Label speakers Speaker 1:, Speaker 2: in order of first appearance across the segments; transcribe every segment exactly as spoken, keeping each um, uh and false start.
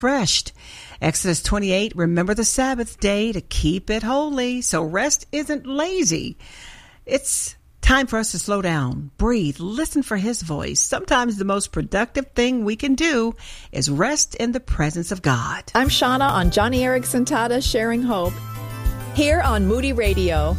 Speaker 1: refreshed. Exodus twenty-eight, remember the Sabbath day to keep it holy. So rest isn't lazy. It's time for us to slow down, breathe, listen for his voice. Sometimes the most productive thing we can do is rest in the presence of God.
Speaker 2: I'm Shauna on Johnny Erickson Tata Sharing Hope here on Moody Radio.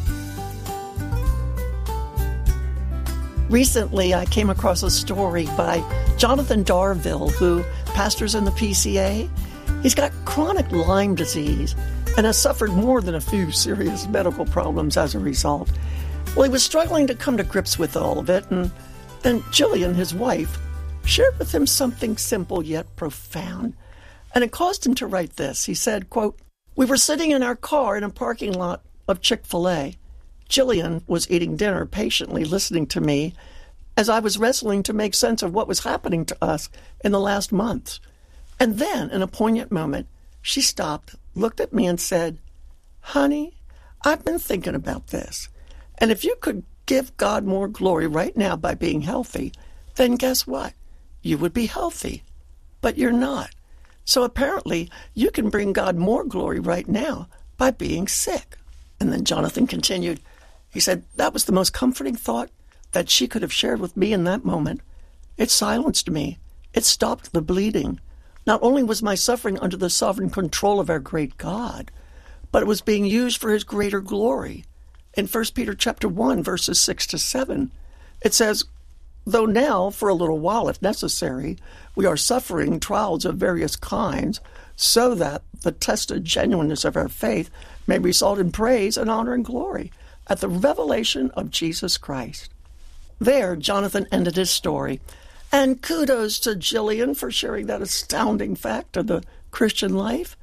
Speaker 3: Recently, I came across a story by Jonathan Darville, who pastors in the P C A. He's got chronic Lyme disease and has suffered more than a few serious medical problems as a result. Well, he was struggling to come to grips with all of it, and then Jillian, his wife, shared with him something simple yet profound. And it caused him to write this. He said, quote, "We were sitting in our car in a parking lot of Chick-fil-A. Jillian was eating dinner, patiently listening to me as I was wrestling to make sense of what was happening to us in the last months. And then, in a poignant moment, she stopped, looked at me and said, 'Honey, I've been thinking about this. And if you could give God more glory right now by being healthy, then guess what? You would be healthy. But you're not. So apparently, you can bring God more glory right now by being sick.'" And then Jonathan continued. He said, "That was the most comforting thought that she could have shared with me in that moment. It silenced me. It stopped the bleeding. Not only was my suffering under the sovereign control of our great God, but it was being used for his greater glory. In First Peter chapter one, verses six to seven, it says, 'Though now, for a little while, if necessary, we are suffering trials of various kinds, so that the tested genuineness of our faith may result in praise and honor and glory at the revelation of Jesus Christ.'" There, Jonathan ended his story. And kudos to Jillian for sharing that astounding fact of the Christian life,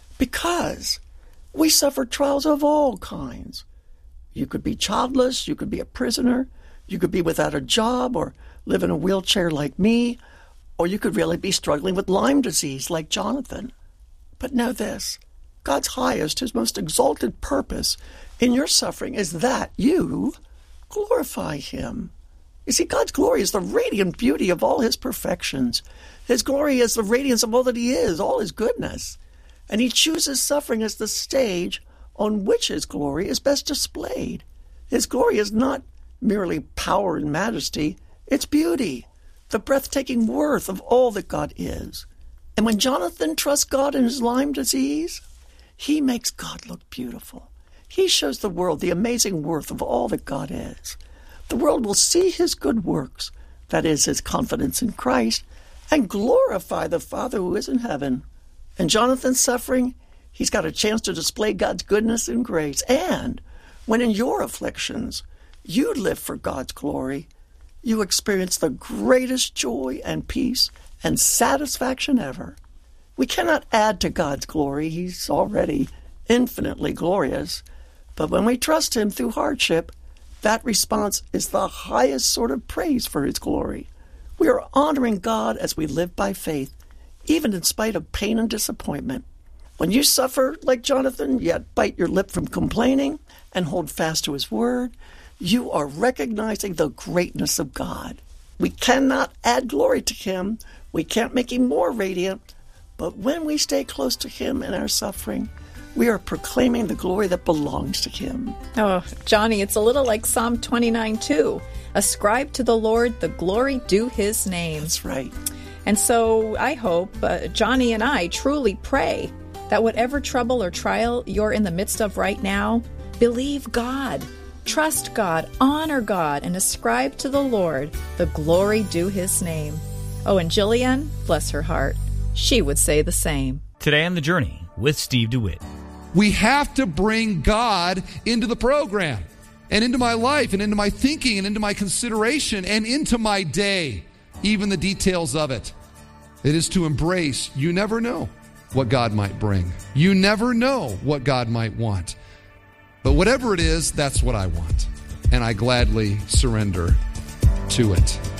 Speaker 3: because we suffer trials of all kinds. You could be childless, you could be a prisoner, you could be without a job or live in a wheelchair like me, or you could really be struggling with Lyme disease like Jonathan. But know this, God's highest, his most exalted purpose in your suffering is that you glorify him. You see, God's glory is the radiant beauty of all his perfections. His glory is the radiance of all that he is, all his goodness. And he chooses suffering as the stage on which his glory is best displayed. His glory is not merely power and majesty, it's beauty, the breathtaking worth of all that God is. And when Jonathan trusts God in his Lyme disease, he makes God look beautiful. He shows the world the amazing worth of all that God is. The world will see his good works, that is, his confidence in Christ, and glorify the Father who is in heaven. In Jonathan's suffering, he's got a chance to display God's goodness and grace. And when in your afflictions, you live for God's glory, you experience the greatest joy and peace and satisfaction ever. We cannot add to God's glory. He's already infinitely glorious. But when we trust him through hardship, that response is the highest sort of praise for his glory. We are honoring God as we live by faith, even in spite of pain and disappointment. When you suffer like Jonathan, yet bite your lip from complaining and hold fast to his word, you are recognizing the greatness of God. We cannot add glory to him. We can't make him more radiant. But when we stay close to him in our suffering, we are proclaiming the glory that belongs to him.
Speaker 2: Oh, Johnny, it's a little like Psalm twenty-nine two. Ascribe to the Lord the glory due his name.
Speaker 3: That's right.
Speaker 2: And so I hope uh, Johnny and I truly pray that whatever trouble or trial you're in the midst of right now, believe God, trust God, honor God, and ascribe to the Lord the glory due his name. Oh, and Jillian, bless her heart, she would say the same.
Speaker 4: Today on The Journey with Steve DeWitt.
Speaker 5: We have to bring God into the program and into my life and into my thinking and into my consideration and into my day, even the details of it. It is to embrace, you never know what God might bring. You never know what God might want. But whatever it is, that's what I want. And I gladly surrender to it.